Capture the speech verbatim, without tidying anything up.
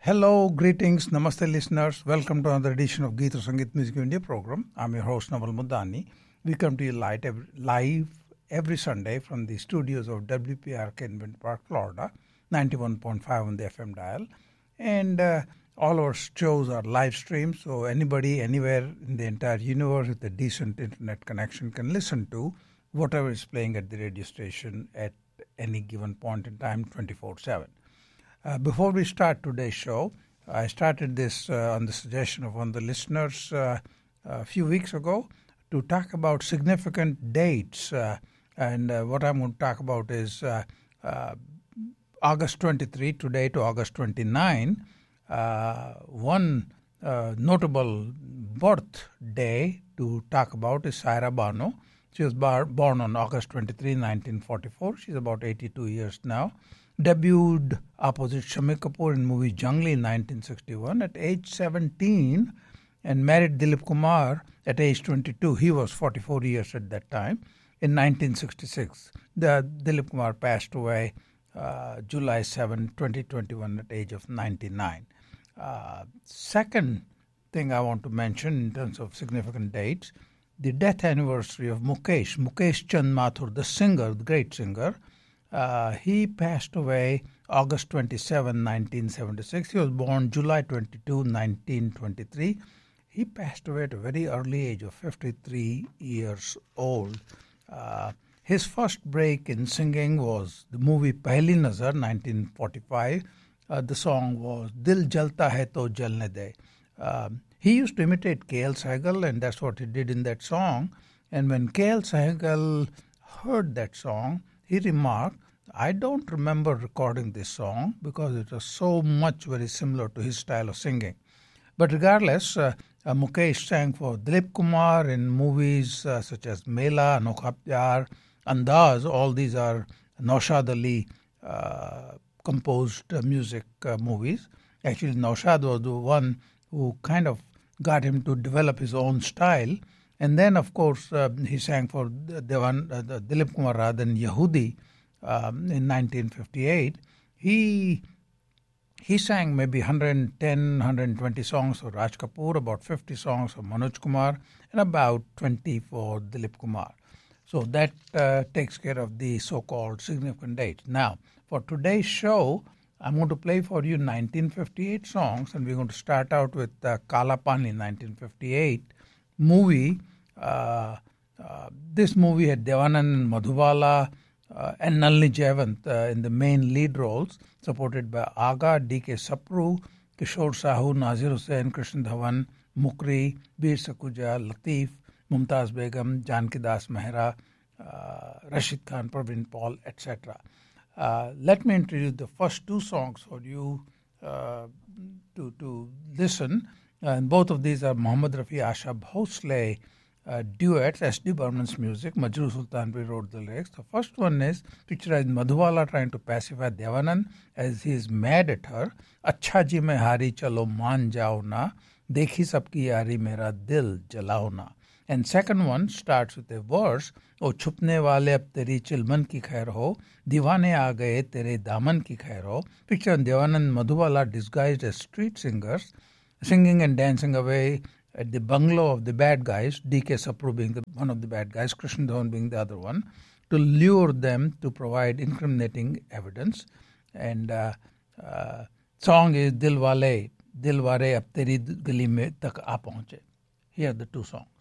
Hello, greetings, namaste listeners. Welcome to another edition of Geet Sangeet Music India program. I'm your host Naval Muddani. We come to you live every, live every Sunday from the studios of W P R K in Winter Park, Florida, ninety-one point five on the F M dial. And uh, all our shows are live streamed, so anybody, anywhere in the entire universe with a decent internet connection can listen to whatever is playing at the radio station at any given point in time, twenty-four seven. Uh, before we start today's show, I started this uh, on the suggestion of one of the listeners uh, a few weeks ago to talk about significant dates. Uh, and uh, what I'm going to talk about is uh, uh, August twenty-third, today to August twenty-ninth, uh, one uh, notable birthday to talk about is Saira Bano. She was bar- born on August twenty-third, nineteen forty-four. She's about eighty-two years now. Debuted opposite Shammi Kapoor in movie Jungli in nineteen sixty-one at age seventeen and married Dilip Kumar at age twenty-two. He was forty-four years at that time. In nineteen sixty-six, the Dilip Kumar passed away uh, July seventh, twenty twenty-one at age of ninety-nine. Uh, second thing I want to mention in terms of significant dates, the death anniversary of Mukesh, Mukesh Chand Mathur, the singer, the great singer. Uh, he passed away August twenty-seventh, nineteen seventy-six. He was born July twenty-second, nineteen twenty-three. He passed away at a very early age of fifty-three years old. Uh, his first break in singing was the movie Pehli Nazar, nineteen forty-five. Uh, the song was Dil Jalta Hai To Jalne De. Uh, he used to imitate K L Sehgal, and that's what he did in that song. And when K L Sehgal heard that song, he remarked, I don't remember recording this song because it was so much very similar to his style of singing. But regardless, uh, uh, Mukesh sang for Dilip Kumar in movies uh, such as Mela, Anokha Pyar, Andaz. All these are Naushad Ali uh, composed uh, music uh, movies. Actually, Naushad was the one who kind of got him to develop his own style. And then, of course, uh, he sang for Devan, uh, the Dilip Kumar Radhan Yehudi um, in nineteen fifty-eight. He he sang maybe one hundred ten, one hundred twenty songs for Raj Kapoor, about fifty songs for Manoj Kumar, and about twenty for Dilip Kumar. So that uh, takes care of the so-called significant dates. Now, for today's show, I'm going to play for you nineteen fifty-eight songs, and we're going to start out with uh, Kala Pani, nineteen fifty-eight. Movie. Uh, uh, this movie had Devanand and Madhubala uh, and Nalini Jayawant uh, in the main lead roles, supported by Aga, D K Sapru, Kishore Sahu, Nazir Hussain, Krishna Dhawan, Mukri, Bir Sakuja, Latif, Mumtaz Begum, Janki Das Mehra, uh, Rashid Khan, Praveen Paul, et cetera. Uh, let me introduce the first two songs for you uh, to, to listen. And both of these are Mohammad Rafi Asha Bhosle uh, duets, S D Burman's music. Majrooh Sultanpuri wrote the lyrics. The first one is picturized Madhubala trying to pacify Devanand as he is mad at her. Achha ji mein hari chalo maan jao na, dekhi sabki yari mera dil jalao na. And second one starts with a verse, O chupne wale ab teri chilman ki khair ho, divane aa gaye tere daman ki khair ho. Picture Devanand and Madhubala disguised as street singers, singing and dancing away at the bungalow of the bad guys, D K Sapru being the, one of the bad guys, Krishna Dhawan being the other one, to lure them to provide incriminating evidence. And uh, uh, song is Dil Wale, Dil Wale Ab Teri Gali Mein Tak Aa Pahuche. Here are the two songs.